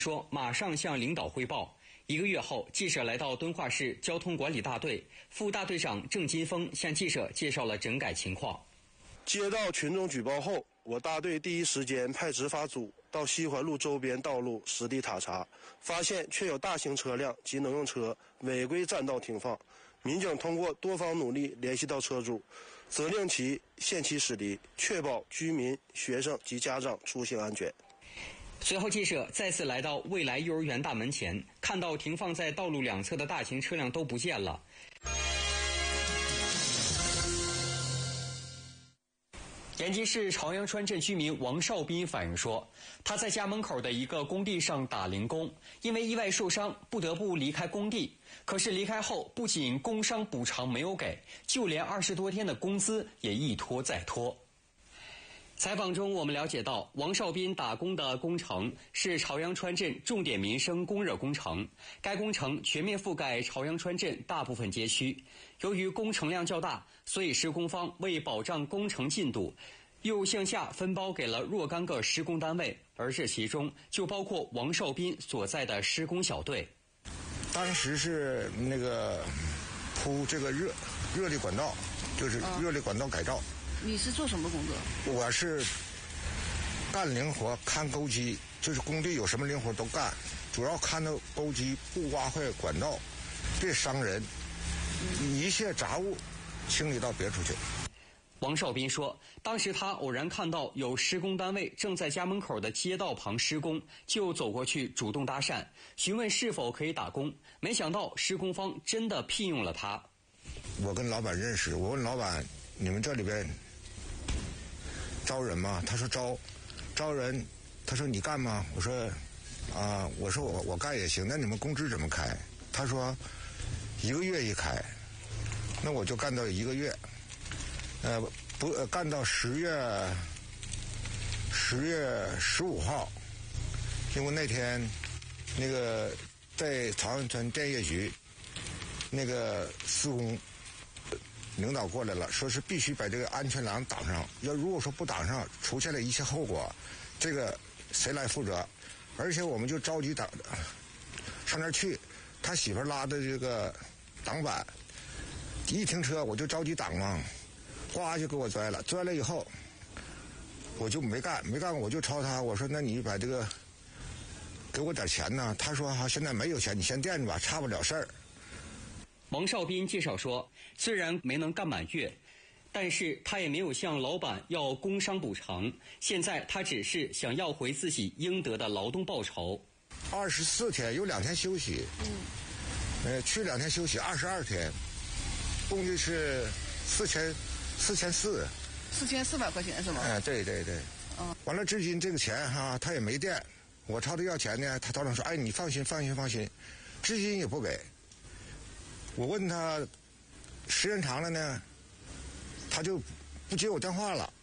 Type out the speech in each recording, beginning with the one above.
说马上向领导汇报。1个月后，记者来到敦化市交通管理大队，副大队长郑金峰向记者介绍了整改情况。 接到群众举报后，我大队第一时间派执法组到西环路周边道路实地塔查，发现确有大型车辆及农用车违规占道停放。民警通过多方努力联系到车主，责令其限期驶离，确保居民、学生及家长出行安全。 随后，记者再次来到未来幼儿园大门前，看到停放在道路两侧的大型车辆都不见了。延吉市朝阳川镇居民王少斌反映说，他在家门口的一个工地上打零工，因为意外受伤，不得不离开工地。可是离开后，不仅工伤补偿没有给，就连20多天的工资也一拖再拖。采访中，我们了解到，王少斌打工的工程是朝阳川镇重点民生供热工程，该工程全面覆盖朝阳川镇大部分街区。由于工程量较大，所以施工方为保障工程进度，又向下分包给了若干个施工单位，而这其中就包括王少斌所在的施工小队。 当时是那个铺这个热力管道，就是热力管道改造。 你是做什么工作？ 我是干零活，看钩机，就是工地有什么零活都干，主要看到钩机不挖坏管道，别伤人，一切杂物清理到别处去。 王少斌说，当时他偶然看到有施工单位正在家门口的街道旁施工，就走过去主动搭讪，询问是否可以打工，没想到施工方真的聘用了他。 我跟老板认识，我问老板，你们这里边招人吗？他说招人。他说你干吗？我说我干也行。那你们工资怎么开？他说1个月一开。那我就干到1个月，干到10月15号，因为那天那个在朝阳村电业局那个施工。领导过来了，说是必须把这个安全栏挡上，如果说不挡上，出现了一切后果，这个谁来负责？而且我们就着急上那儿去，他媳妇拉的这个挡板，一停车我就着急挡嘛，哗就给我拽了以后，我就没干，我就朝他我说，那你把这个给我点钱呢？他说现在没有钱，你先垫着吧，差不了事儿。 王少斌介绍说，虽然没能干满月，但是他也没有向老板要工伤补偿，现在他只是想要回自己应得的劳动报酬。 24天有2天休息，去2天休息22天，共计是4400 块钱是吗？ 对。完了，至今这个钱他也没垫，我朝他要钱呢，他照常说，你放心，至今也不给。我问他时间长了呢，他就不接我电话了。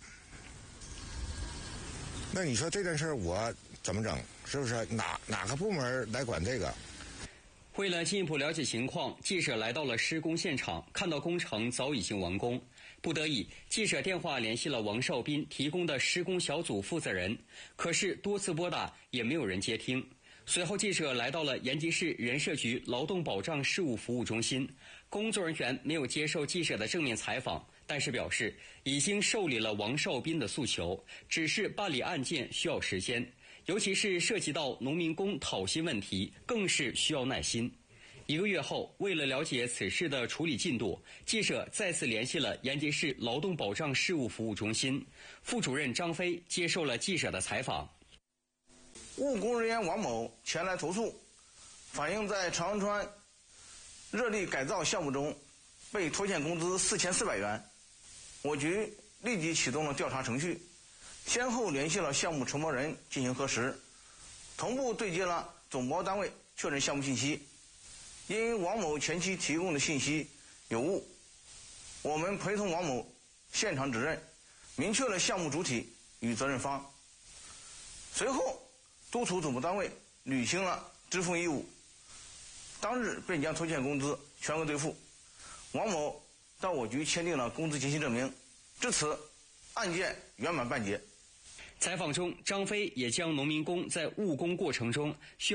那你说这件事我怎么整？是不是哪个部门来管这个？ 为了进一步了解情况，记者来到了施工现场，看到工程早已经完工。不得已，记者电话联系了王少斌提供的施工小组负责人，可是多次拨打也没有人接听。随后，记者来到了延吉市人社局劳动保障事务服务中心，工作人员没有接受记者的正面采访，但是表示已经受理了王少斌的诉求，只是办理案件需要时间，尤其是涉及到农民工讨薪问题，更是需要耐心。1个月后，为了了解此事的处理进度，记者再次联系了延吉市劳动保障事务服务中心副主任张飞，接受了记者的采访。 务工人员王某前来投诉，反映在朝阳川热力改造项目中被拖欠工资4400元。我局立即启动了调查程序，先后联系了项目承包人进行核实，同步对接了总包单位确认项目信息。因王某前期提供的信息有误，我们陪同王某现场指认，明确了项目主体与责任方。随后督促总部单位履行了支付义务，当日便将拖欠工资全额兑付。王某到我局签订了工资结清证明，至此案件圆满办结。 采访中，张飞也将农民工在务工过程中需